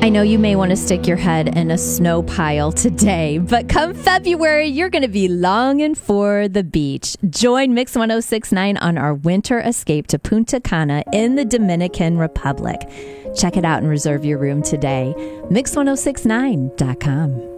I know you may want to stick your head in a snow pile today, but come February, you're going to be longing for the beach. Join Mix 1069 on our winter escape to Punta Cana in the Dominican Republic. Check it out and reserve your room today. Mix1069.com.